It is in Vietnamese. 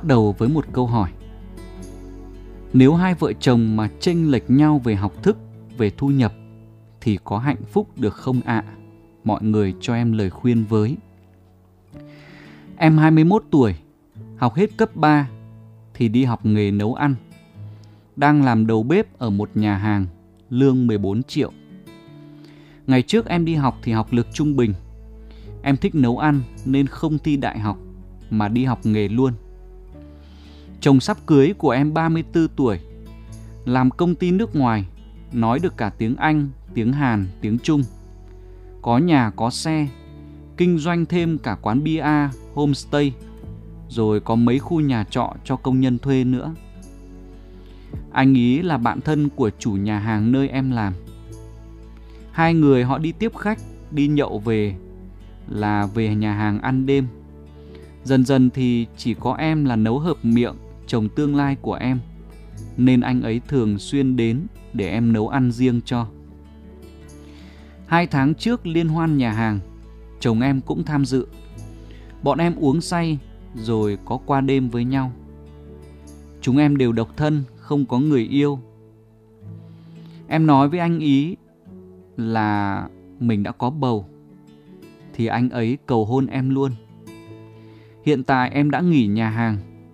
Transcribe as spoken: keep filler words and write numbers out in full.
đầu với một câu hỏi. Nếu hai vợ chồng mà chênh lệch nhau về học thức, về thu nhập thì có hạnh phúc được không ạ? À? Mọi người cho em lời khuyên với. Em hai mươi mốt tuổi, học hết cấp ba thì đi học nghề nấu ăn. Đang làm đầu bếp ở một nhà hàng, lương mười bốn triệu. Ngày trước em đi học thì học lực trung bình. Em thích nấu ăn nên không thi đại học mà đi học nghề luôn. Chồng sắp cưới của em ba mươi tư tuổi, làm công ty nước ngoài, nói được cả tiếng Anh, tiếng Hàn, tiếng Trung. Có nhà có xe, kinh doanh thêm cả quán bia, homestay, rồi có mấy khu nhà trọ cho công nhân thuê nữa. Anh ý là bạn thân của chủ nhà hàng nơi em làm. Hai người họ đi tiếp khách, đi nhậu về là về nhà hàng ăn đêm. Dần dần thì chỉ có em là nấu hợp miệng chồng tương lai của em, nên anh ấy thường xuyên đến để em nấu ăn riêng cho. Hai tháng trước liên hoan nhà hàng, chồng em cũng tham dự. Bọn em uống say rồi có qua đêm với nhau. Chúng em đều độc thân, không có người yêu. Em nói với anh ý là mình đã có bầu, thì anh ấy cầu hôn em luôn. Hiện tại em đã nghỉ nhà hàng,